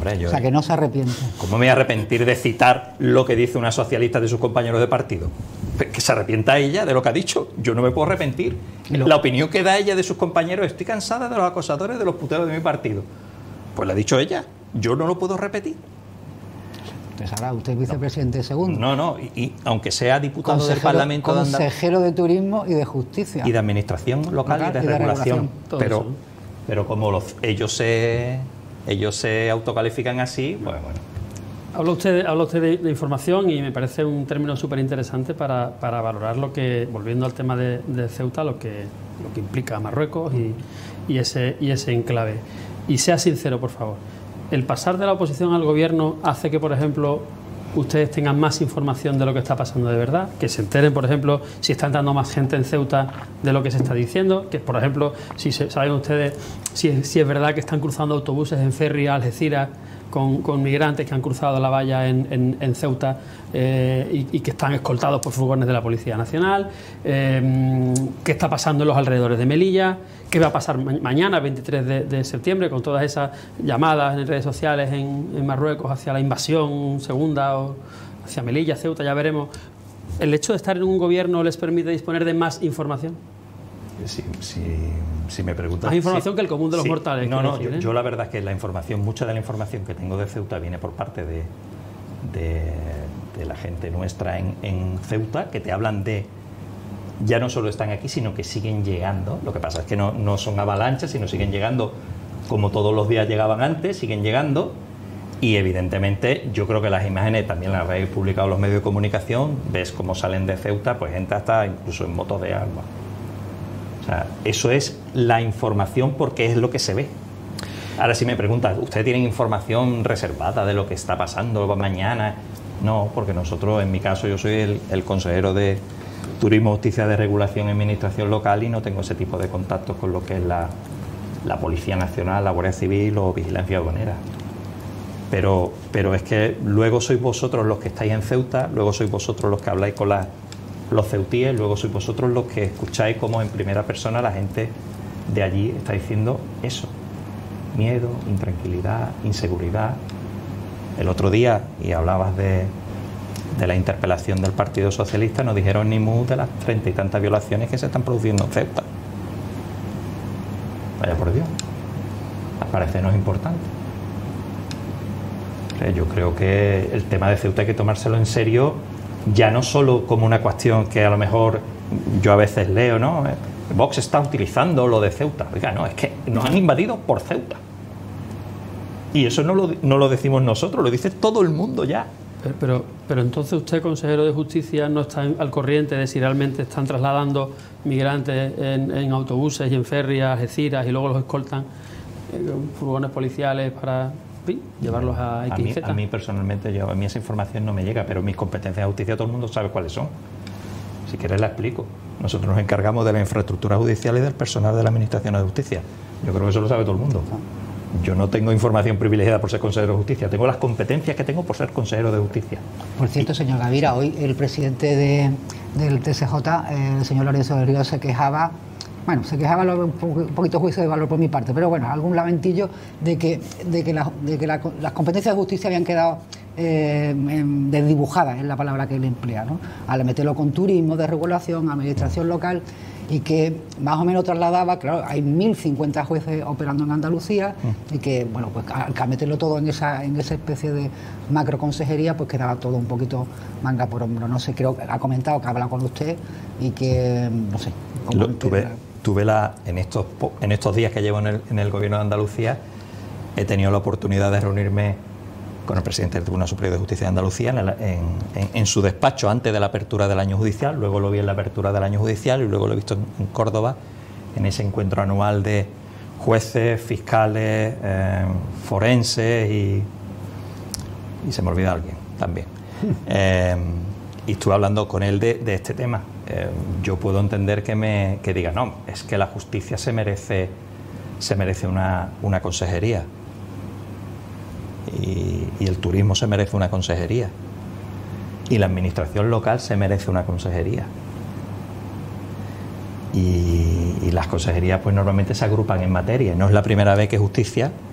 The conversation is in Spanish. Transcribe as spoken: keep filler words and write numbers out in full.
Hombre, yo, o sea, que no se arrepiente. ¿Cómo me voy a arrepentir de citar lo que dice una socialista de sus compañeros de partido? Que se arrepienta ella de lo que ha dicho. Yo no me puedo arrepentir. Lo... La opinión que da ella de sus compañeros: estoy cansada de los acosadores, de los puteros de mi partido. Pues lo ha dicho ella. Yo no lo puedo repetir. Usted sabrá, usted es vicepresidente no. segundo. No, no, y, y aunque sea diputado consejero, del Parlamento... Consejero de, de Turismo y de Justicia. Y de Administración Local, local y, de y de Regulación. regulación. Pero, pero como los, ellos, se, ellos se autocalifican así, pues bueno... Habla usted, habla usted de, de información y me parece un término súper interesante para, para valorar lo que, volviendo al tema de, de Ceuta, lo que, lo que implica Marruecos y, y, ese, y ese enclave. Y sea sincero, por favor. ¿El pasar de la oposición al gobierno hace que, por ejemplo, ustedes tengan más información de lo que está pasando de verdad? Que se enteren, por ejemplo, si está entrando más gente en Ceuta de lo que se está diciendo. Que, por ejemplo, si se, saben ustedes si, si es verdad que están cruzando autobuses en ferry a Algeciras con, con migrantes que han cruzado la valla en, en, en Ceuta eh, y, y que están escoltados por furgones de la Policía Nacional. Eh, ¿Qué está pasando en los alrededores de Melilla? ¿Qué va a pasar ma mañana, veintitrés de septiembre, con todas esas llamadas en redes sociales en, en Marruecos hacia la invasión segunda o hacia Melilla, Ceuta? Ya veremos. ¿El hecho de estar en un gobierno les permite disponer de más información? Sí, sí, si me preguntas... Más información sí, que el común de los sí, mortales. No, no, decir, yo, ¿eh? yo la verdad es que la información, mucha de la información que tengo de Ceuta viene por parte de, de, de la gente nuestra en, en Ceuta, que te hablan de... Ya no solo están aquí, sino que siguen llegando. Lo que pasa es que no, no son avalanchas, sino siguen llegando como todos los días llegaban antes, siguen llegando. Y evidentemente yo creo que las imágenes también las habéis publicado los medios de comunicación, ves cómo salen de Ceuta, pues gente hasta incluso en motos de agua. O sea, eso es la información porque es lo que se ve. Ahora, si me preguntas, ¿ustedes tienen información reservada de lo que está pasando mañana? No, porque nosotros, en mi caso, yo soy el, el consejero de Turismo, Justicia, de Regulación y Administración Local y no tengo ese tipo de contactos con lo que es la, la Policía Nacional, la Guardia Civil o Vigilancia Aduanera. Pero, pero es que luego sois vosotros los que estáis en Ceuta, luego sois vosotros los que habláis con la, los ceutíes, luego sois vosotros los que escucháis cómo en primera persona la gente de allí está diciendo eso. Miedo, intranquilidad, inseguridad. El otro día, y hablabas de, de la interpelación del Partido Socialista, nos dijeron ni mu de las treinta y tantas violaciones que se están produciendo en Ceuta. Vaya por Dios. Al parecer no es importante. Yo creo que el tema de Ceuta hay que tomárselo en serio, ya no solo como una cuestión que a lo mejor yo a veces leo, ¿no? Vox está utilizando lo de Ceuta. Oiga, no, es que nos han invadido por Ceuta. Y eso no lo, no lo decimos nosotros, lo dice todo el mundo ya. Pero, pero, pero entonces usted, consejero de Justicia, no está al corriente de si realmente están trasladando migrantes en, en autobuses y en ferries a Algeciras y luego los escoltan en furgones policiales para... Sí, llevarlos a X Y Z. A mí, a mí personalmente, yo, a mí esa información no me llega, pero mis competencias de justicia todo el mundo sabe cuáles son. Si quieres la explico. Nosotros nos encargamos de la infraestructura judicial y del personal de la Administración de Justicia. Yo creo que eso lo sabe todo el mundo. Yo no tengo información privilegiada por ser consejero de justicia, tengo las competencias que tengo por ser consejero de justicia. Por cierto, señor Gavira, hoy el presidente de, del T S J, el señor Lorenzo del Río, se quejaba... Bueno, se quejaba un poquito juicio de valor por mi parte, pero bueno, algún lamentillo de que, de que, la, de que la, las competencias de justicia habían quedado eh, desdibujadas, es la palabra que él emplea, ¿no? Al meterlo con turismo, de regulación, administración local, y que más o menos trasladaba, claro, hay mil cincuenta jueces operando en Andalucía, y que, bueno, pues al, al meterlo todo en esa, en esa especie de macroconsejería, pues quedaba todo un poquito manga por hombro. No sé, creo que ha comentado que habla con usted y que, no sé... Lo, tuve, tuve la, en, estos, en estos días que llevo en el, en el Gobierno de Andalucía, he tenido la oportunidad de reunirme con el presidente del Tribunal Superior de Justicia de Andalucía en, el, en, en, en su despacho antes de la apertura del año judicial, luego lo vi en la apertura del año judicial y luego lo he visto en, en Córdoba, en ese encuentro anual de jueces, fiscales, eh, forenses y, y se me olvida alguien también. Eh, y estuve hablando con él de, de este tema. Eh, yo puedo entender que me que diga, no, es que la justicia se merece se merece una, una consejería y, y el turismo se merece una consejería y la administración local se merece una consejería y, y las consejerías pues normalmente se agrupan en materia. No es la primera vez que justicia